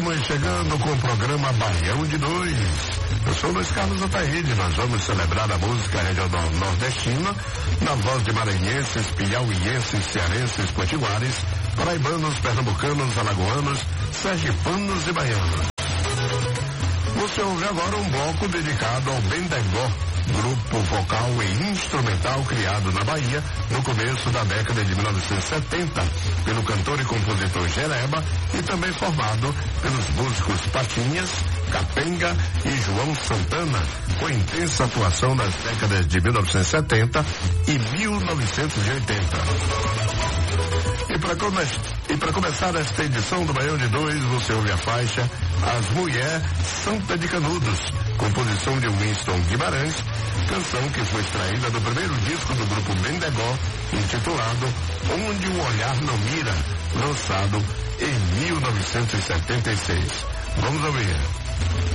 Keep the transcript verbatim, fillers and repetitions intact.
Estamos chegando com o programa Baião de Dois. Eu sou Luiz Carlos Ataíde. Nós vamos celebrar a música regional nordestina na voz de maranhenses, piauienses, cearenses, potiguares, paraibanos, pernambucanos, alagoanos, sergipanos e baianos. Você ouve agora um bloco dedicado ao Bendegó, grupo vocal e instrumental criado na Bahia no começo da década de mil novecentos e setenta pelo cantor e compositor Jereba e também formado pelos músicos Patinhas, Capenga e João Santana, com intensa atuação nas décadas de mil novecentos e setenta e mil novecentos e oitenta. E para come e para começar esta edição do Baião de Dois, você ouve a faixa As Mulher Santa de Canudos, composição de Winston Guimarães, canção que foi extraída do primeiro disco do grupo Bendegó, intitulado Onde o Olhar Não Mira, lançado em mil novecentos e setenta e seis. Vamos ouvir.